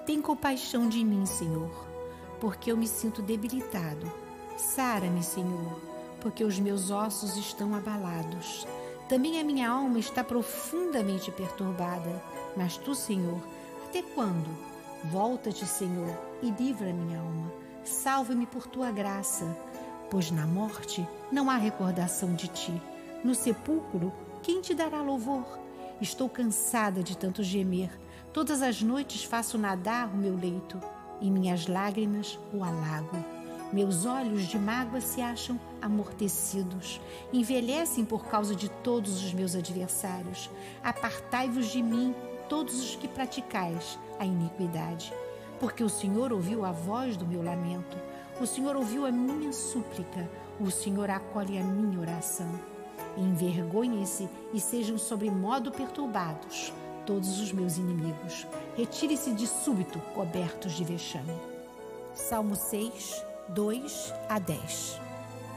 Tem compaixão de mim, Senhor, porque eu me sinto debilitado. Sara-me, Senhor, porque os meus ossos estão abalados. Também a minha alma está profundamente perturbada. Mas tu, Senhor, até quando? Volta-te, Senhor, e livra a minha alma. Salva-me por tua graça, pois na morte não há recordação de ti. No sepulcro, quem te dará louvor? Estou cansada de tanto gemer. Todas as noites faço nadar o meu leito. Em minhas lágrimas o alago. Meus olhos de mágoa se acham amortecidos. Envelhecem por causa de todos os meus adversários. Apartai-vos de mim, todos os que praticais a iniquidade. Porque o Senhor ouviu a voz do meu lamento. O Senhor ouviu a minha súplica. O Senhor acolhe a minha oração. Envergonhem-se e sejam sobremodo perturbados todos os meus inimigos. Retire-se de súbito, cobertos de vexame. Salmo 6, 2 a 10.